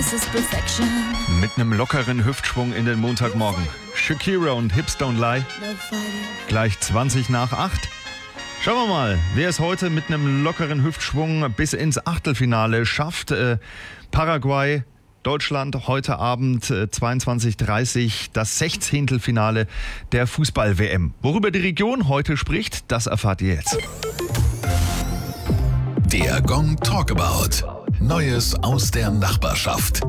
This is perfection. Mit einem lockeren Hüftschwung in den Montagmorgen. Shakira und Hips Don't Lie. Gleich 20 nach 8. Schauen wir mal, wer es heute mit einem lockeren Hüftschwung bis ins Achtelfinale schafft. Paraguay, Deutschland, heute Abend 22:30 das 16. Finale der Fußball-WM. Worüber die Region heute spricht, das erfahrt ihr jetzt. Der Gong Talkabout. Neues aus der Nachbarschaft.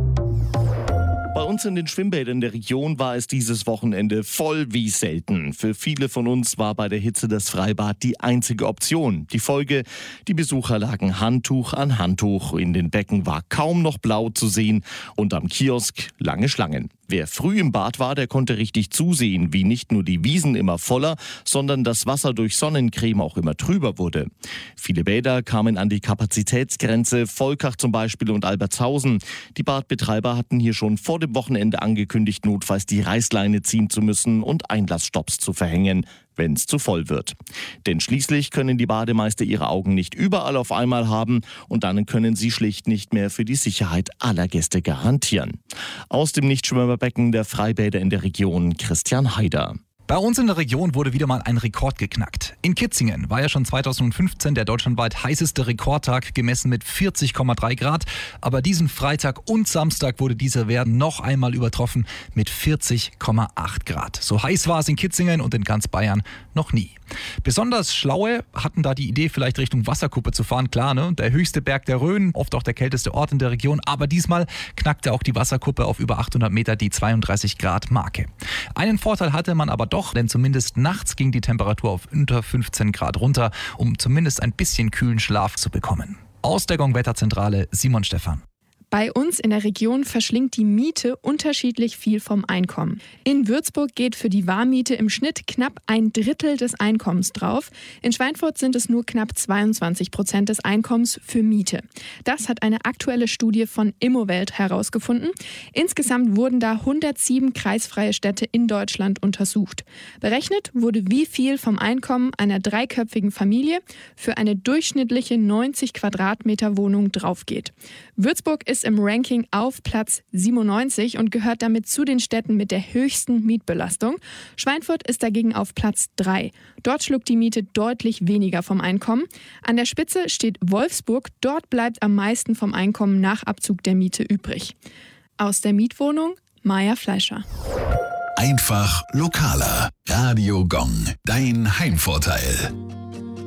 Bei uns in den Schwimmbädern der Region war es dieses Wochenende voll wie selten. Für viele von uns war bei der Hitze das Freibad die einzige Option. Die Folge: die Besucher lagen Handtuch an Handtuch. In den Becken war kaum noch blau zu sehen und am Kiosk lange Schlangen. Wer früh im Bad war, der konnte richtig zusehen, wie nicht nur die Wiesen immer voller, sondern das Wasser durch Sonnencreme auch immer trüber wurde. Viele Bäder kamen an die Kapazitätsgrenze, Volkach zum Beispiel und Albertshausen. Die Badbetreiber hatten hier schon vor dem Wochenende angekündigt, notfalls die Reißleine ziehen zu müssen und Einlassstopps zu verhängen, wenn es zu voll wird. Denn schließlich können die Bademeister ihre Augen nicht überall auf einmal haben und dann können sie schlicht nicht mehr für die Sicherheit aller Gäste garantieren. Aus dem Nichtschwimmerbecken der Freibäder in der Region, Christian Haider. Bei uns in der Region wurde wieder mal ein Rekord geknackt. In Kitzingen war ja schon 2015 der deutschlandweit heißeste Rekordtag, gemessen mit 40,3 Grad. Aber diesen Freitag und Samstag wurde dieser Wert noch einmal übertroffen mit 40,8 Grad. So heiß war es in Kitzingen und in ganz Bayern noch nie. Besonders Schlaue hatten da die Idee, vielleicht Richtung Wasserkuppe zu fahren. Klar, ne? Der höchste Berg der Rhön, oft auch der kälteste Ort in der Region. Aber diesmal knackte auch die Wasserkuppe auf über 800 Meter die 32 Grad Marke. Einen Vorteil hatte man aber doch, denn zumindest nachts ging die Temperatur auf unter 15 Grad runter, um zumindest ein bisschen kühlen Schlaf zu bekommen. Aus der Gong-Wetterzentrale Simon Stephan. Bei uns in der Region verschlingt die Miete unterschiedlich viel vom Einkommen. In Würzburg geht für die Warmmiete im Schnitt knapp 1/3 des Einkommens drauf. In Schweinfurt sind es nur knapp 22% des Einkommens für Miete. Das hat eine aktuelle Studie von Immowelt herausgefunden. Insgesamt wurden da 107 kreisfreie Städte in Deutschland untersucht. Berechnet wurde, wie viel vom Einkommen einer dreiköpfigen Familie für eine durchschnittliche 90 Quadratmeter Wohnung draufgeht. Würzburg ist im Ranking auf Platz 97 und gehört damit zu den Städten mit der höchsten Mietbelastung. Schweinfurt ist dagegen auf Platz 3. Dort schluckt die Miete deutlich weniger vom Einkommen. An der Spitze steht Wolfsburg. Dort bleibt am meisten vom Einkommen nach Abzug der Miete übrig. Aus der Mietwohnung Maja Fleischer. Einfach lokaler. Radio Gong. Dein Heimvorteil.